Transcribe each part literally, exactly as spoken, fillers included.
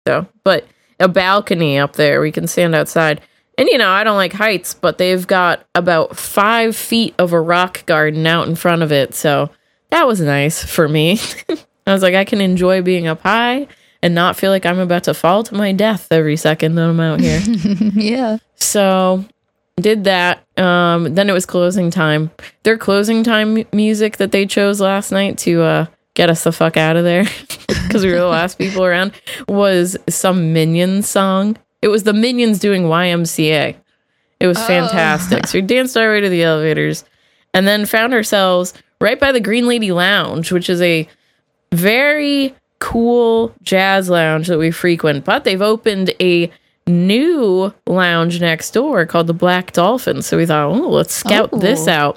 So, but a balcony up there, we can stand outside. And, you know, I don't like heights, but they've got about five feet of a rock garden out in front of it. So that was nice for me. I was like, I can enjoy being up high and not feel like I'm about to fall to my death every second that I'm out here. Yeah. So did that. Um, then it was closing time. Their closing time m- music that they chose last night to uh, get us the fuck out of there, because we were the last people around, was some Minions song. It was the Minions doing Y M C A. It was Oh. fantastic. So we danced our way to the elevators and then found ourselves right by the Green Lady Lounge, which is a very cool jazz lounge that we frequent. But they've opened a new lounge next door called the Black Dolphin. So we thought, oh, let's scout Oh. this out.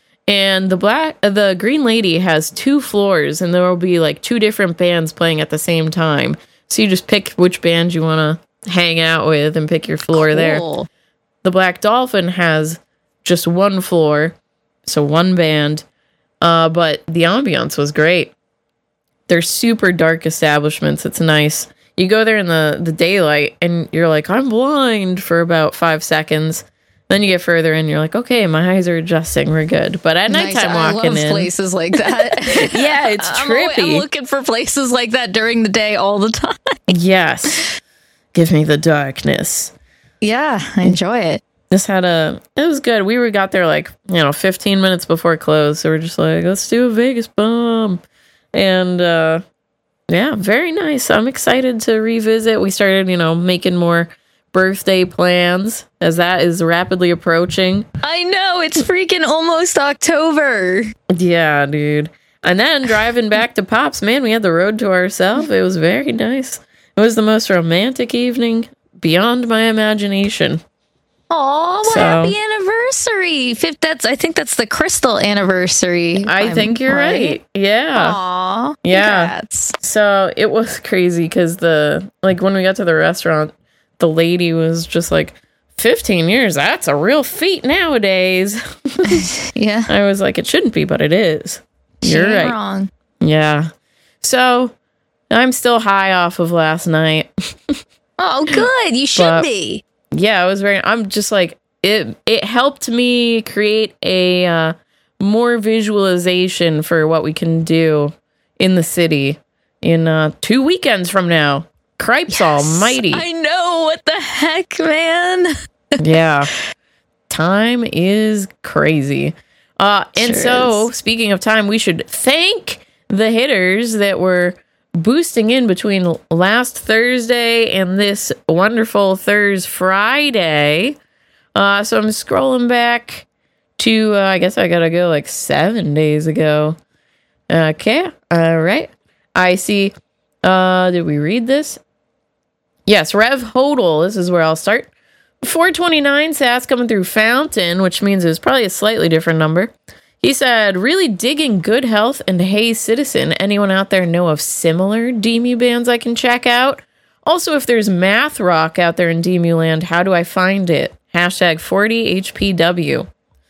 And the black, uh, the Green Lady has two floors, and there will be like two different bands playing at the same time. So you just pick which band you want to hang out with and pick your floor there. Cool. The Black Dolphin has just one floor, so one band, uh, but the ambiance was great. They're super dark establishments. It's nice. You go there in the, the daylight, and you're like, I'm blind for about five seconds. Then you get further in, you're like, okay, my eyes are adjusting. We're good. But at Nice. nighttime I walking love in, places like that. yeah, it's I'm, always, trippy. I'm looking for places like that during the day all the time. Yes, give me the darkness. Yeah, I enjoy it. This had a, it was good. We were got there like, you know, fifteen minutes before close. So we're just like, let's do a Vegas bomb. And, uh, yeah, very nice. I'm excited to revisit. We started, you know, making more birthday plans as that is rapidly approaching. I know, it's freaking almost October. Yeah, dude. And then driving back to Pops, man, we had the road to ourselves. It was very nice. It was the most romantic evening beyond my imagination. Oh, well, So- happy anniversary. Fifth, that's I think that's the crystal anniversary. I I'm think you're right. Yeah. Aw, Yeah. congrats. So it was crazy because the, like, when we got to the restaurant, the lady was just like, fifteen years, that's a real feat nowadays. Yeah. I was like, it shouldn't be, but it is. She You're ain't right. wrong. Yeah. So I'm still high off of last night. Oh, good. You should But- be. Yeah, it was very, I'm just like, it, it helped me create a uh, more visualization for what we can do in the city in uh, two weekends from now. Cripes almighty. I know. What the heck, man? Yeah. Time is crazy. Uh, and Sure so, is. speaking of time, we should thank the hitters that were boosting in between last Thursday and this wonderful Thursday Friday. Uh, so I'm scrolling back to, uh, I guess I gotta go like seven days ago. Okay. All right. I see. Uh, did we read this? Yes, Rev Hodel. This is where I'll start. four twenty-nine Sass coming through Fountain, which means it was probably a slightly different number. He said, really digging Good Health and Hey Citizen. Anyone out there know of similar D M U bands I can check out? Also, if there's math rock out there in D M U land, how do I find it? Hashtag forty H P W.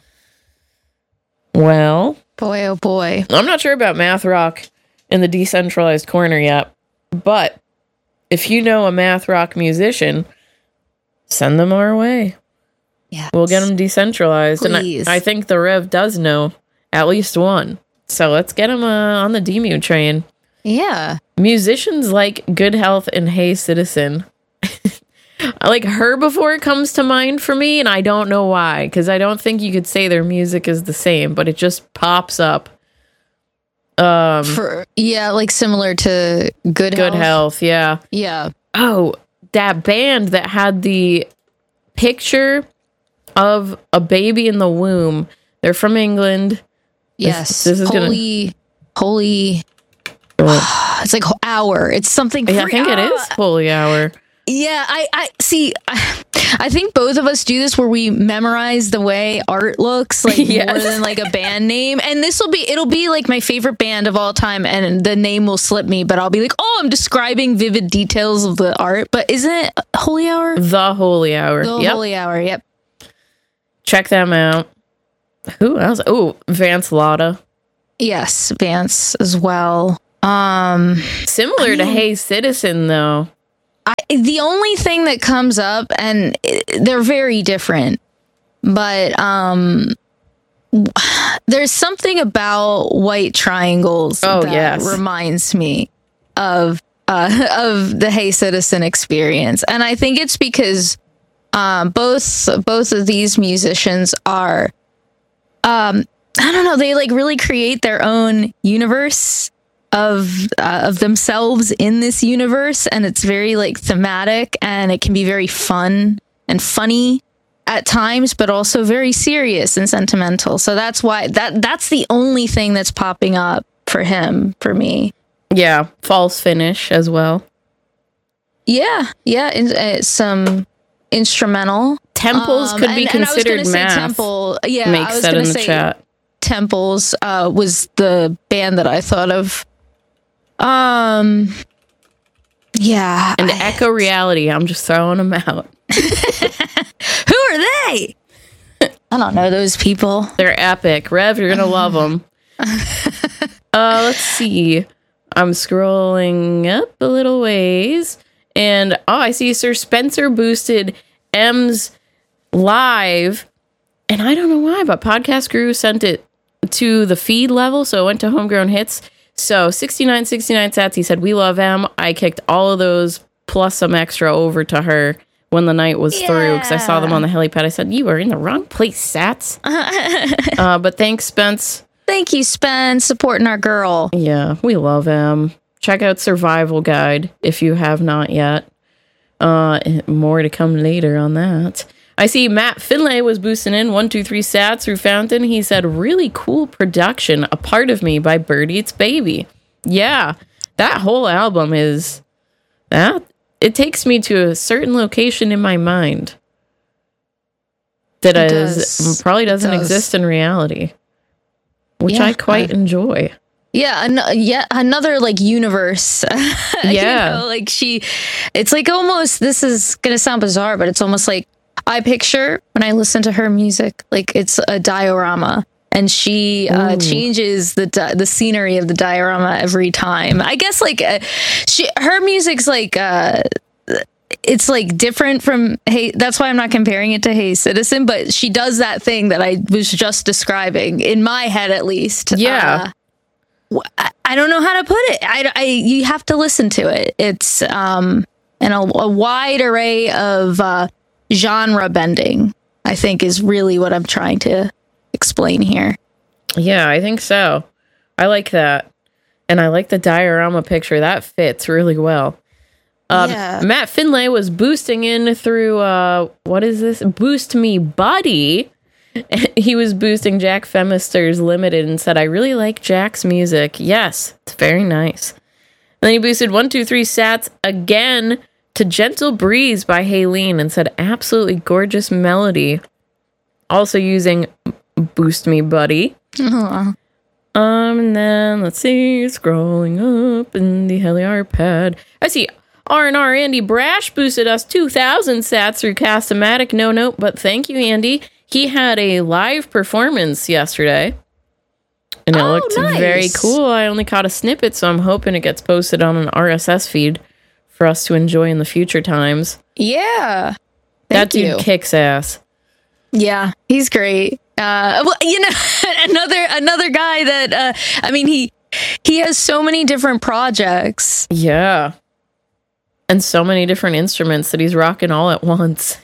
Well, Boy, oh boy. I'm not sure about math rock in the decentralized corner yet, but if you know a math rock musician, send them our way. Yeah. We'll get them decentralized. Please. And I, I think the Rev does know at least one. So let's get him uh, on the D M U train. Yeah. Musicians like Good Health and Hey Citizen. I like her before it comes to mind for me, and I don't know why, because I don't think you could say their music is the same, but it just pops up. Um, For yeah, like similar to Good Good Health. Health, yeah. Yeah. Oh, that band that had the picture of a baby in the womb. They're from England. Yes. this is gonna- holy, holy. It's like hour. It's something. Yeah, I cra- think it is Holy Hour. Yeah, I, I see. I, I think both of us do this where we memorize the way art looks, like Yes. more than like a band name. And this will be, it'll be like my favorite band of all time, and the name will slip me, but I'll be like, oh, I'm describing vivid details of the art. But isn't it Holy Hour? The Holy Hour. The Yep. Holy Hour. Yep. Check them out. Who else? Oh, Vance Lotta. Yes, Vance as well. Um, Similar I to mean- Hey Citizen, though. the only thing that comes up, and they're very different, but um, there's something about White Triangles oh, that yes. reminds me of uh, of the Hey Citizen experience, and I think it's because um, both both of these musicians are, um, I don't know, they like really create their own universe of uh, of themselves in this universe, and it's very like thematic, and it can be very fun and funny at times, but also very serious and sentimental. So that's why that that's the only thing that's popping up for him for me. Yeah, False Finish as well. Yeah, yeah, in, uh, some instrumental Temples um, could be and, considered and I was gonna math. say Temple, yeah, Makes I was that gonna in the say chat. Temples uh, was the band that I thought of. Um, yeah, And I, Echo Reality, I'm just throwing them out. who are they? I don't know those people. They're epic. Rev, you're gonna love them. uh, let's see. I'm scrolling up a little ways, and oh, I see Sir Spencer boosted M's live, and I don't know why, but Podcast Guru sent it to the feed level, so it went to Homegrown Hits. So sixty-nine sixty-nine sats. He said, "We love M." I kicked all of those plus some extra over to her when the night was Yeah. through, because I saw them on the helipad. I said, "You are in the wrong place, Sats." uh, but thanks, Spence. Thank you, Spen, supporting our girl. Yeah, we love M. Check out Survival Guide if you have not yet. Uh, more to come later on that. I see Matt Finlay was boosting in one two three sats through Fountain. He said, "Really cool production, A Part of Me by Bird Eats Baby." Yeah, that whole album is that it takes me to a certain location in my mind that It is does. probably doesn't does. exist in reality, which Yeah, I quite I- enjoy. Yeah, an- yeah, another like universe. You Yeah. know, like she, it's like almost. This is gonna sound bizarre, but it's almost like I picture when I listen to her music, like it's a diorama, and she uh, Ooh. changes the di- the scenery of the diorama every time. I guess like uh, she, her music's like. Uh, it's like different from Hey, that's why I'm not comparing it to Hey Citizen, but she does that thing that I was just describing in my head, at least. Yeah. Uh, I, I don't know how to put it. I, I you have to listen to it. It's um and a, a wide array of uh, genre bending, I think, is really what I'm trying to explain here. Yeah, I think so. I like that. And I like the diorama picture. That fits really well. Um, Yeah. Matt Finlay was boosting in through, uh, what is this? Boost Me Buddy. He was boosting Jack Femister's Limited and said, "I really like Jack's music." Yes, it's very nice. And then he boosted one two three sats again to Gentle Breeze by Haylene and said, "Absolutely gorgeous melody." Also using Boost Me Buddy. Aw. Um, and then let's see, scrolling up in the HeliArpad. I see R and R Andy Brash boosted us two thousand sats through Cast-O-Matic. No note, but thank you, Andy. He had a live performance yesterday, and it Oh, looked nice. very cool. I only caught a snippet, so I'm hoping it gets posted on an R S S feed for us to enjoy in the future times. Yeah. That Thank dude you. kicks ass. Yeah, he's great. Uh, well, you know, another another guy that uh, I mean, he he has so many different projects. Yeah. And so many different instruments that he's rocking all at once.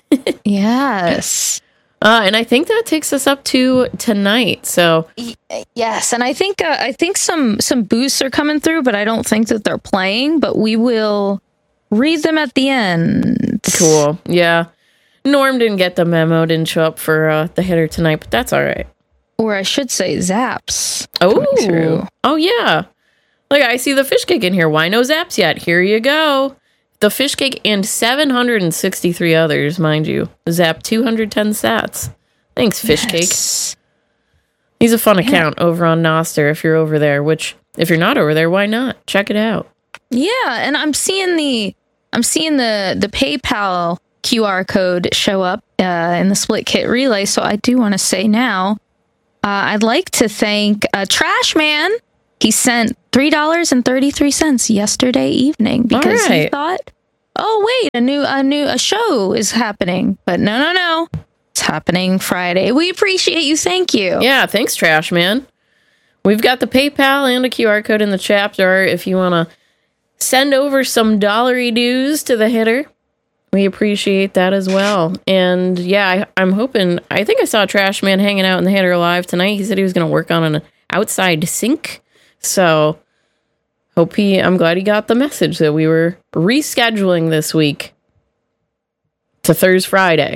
Yes. Uh, and I think that takes us up to tonight. So Yes, and I think uh, I think some some boosts are coming through, but I don't think that they're playing. But we will read them at the end. cool. Yeah. Norm didn't get the memo, didn't show up for uh, the hitter tonight, but that's all right. Or I should say zaps. coming Oh, through. oh yeah. Look, I see the fish cake in here. Why no zaps yet? Here you go. The fish cake and seven hundred sixty-three others, mind you. Zap two hundred ten sats. Thanks, fish cake. Yes. He's a fun account over on Noster if you're over there, which if you're not over there, why not? Check it out. Yeah, and I'm seeing the I'm seeing the the PayPal Q R code show up uh, in the split kit relay. So I do want to say now, uh, I'd like to thank uh, Trash Man. He sent three dollars and thirty three cents yesterday evening because he right. thought oh wait, a new a new a show is happening. But no, no, no. It's happening Friday. We appreciate you. Thank you. Yeah, thanks, Trash Man. We've got the PayPal and a Q R code in the chat jar if you want to send over some dollary dues to the hitter. We appreciate that as well. And yeah, I, I'm hoping, I think I saw Trash Man hanging out in the hitter live tonight. He said he was going to work on an outside sink. So hope he, I'm glad he got the message that we were rescheduling this week to Thursday, Friday.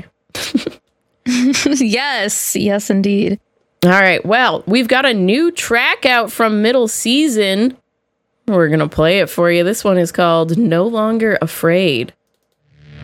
Yes, yes, indeed. All right. Well, we've got a new track out from Middle Season. We're going to play it for you. This one is called No Longer Afraid.